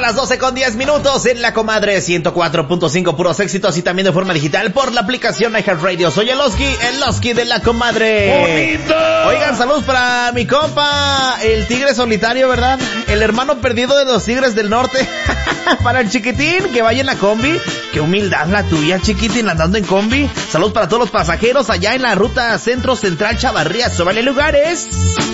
las 12:10 en La Comadre 104.5, puros éxitos y también de forma digital por la aplicación iHeartRadio. Soy el Oski de La Comadre. ¡Bonito! Oigan, saludos para mi compa, el tigre solitario, ¿verdad? El hermano perdido de los Tigres del Norte. Para el chiquitín que vaya en la combi. Qué humildad la tuya, chiquitín, andando en combi. Saludos para todos los pasajeros allá en la ruta Centro Central Chavarría. Súbale lugares.